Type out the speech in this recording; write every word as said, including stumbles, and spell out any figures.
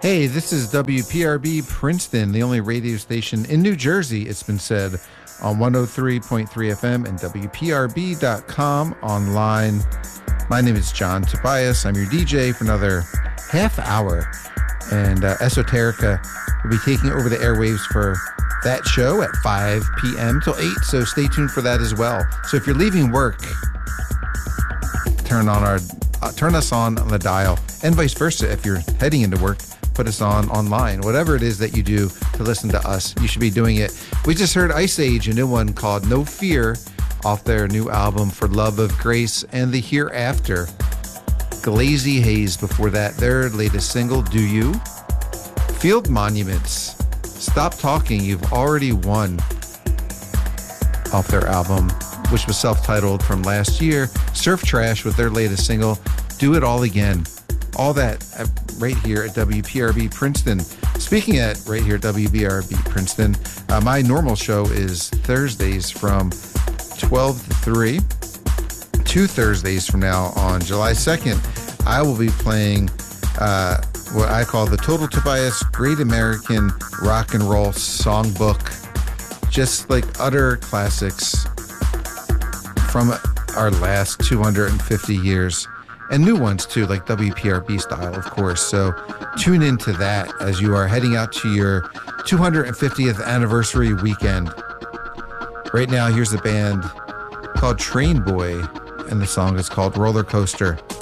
Hey, this is W P R B Princeton, the only radio station in New Jersey, it's been said, on one oh three point three F M and W P R B dot com online. My name is John Tobias. I'm your D J for another half hour. And uh, Esoterica will be taking over the airwaves for that show at five p.m. till eight, so stay tuned for that as well. So if you're leaving work, turn on our uh, turn us on on the dial, and vice versa. If you're heading into work, put us on online. Whatever it is that you do to listen to us, you should be doing it. We just heard Ice Age, a new one called No Fear, off their new album For Love of Grace and the Hereafter. Glazy Haze before that, their latest single, Do You? Field Monuments, Stop Talking, You've Already Won, off their album, which was self-titled from last year. Surf Trash with their latest single, Do It All Again. All that at, right here at W P R B Princeton. Speaking at right here at W P R B Princeton, uh, my normal show is Thursdays from twelve to three. Two Thursdays from now on July second, I will be playing uh, what I call the Total Tobias Great American Rock and Roll Songbook. Just like utter classics from our last two hundred fifty years. And new ones too, like W P R B style, of course. So tune into that as you are heading out to your two hundred fiftieth anniversary weekend. Right now, here's a band called Train Boy, and the song is called Roller Coaster.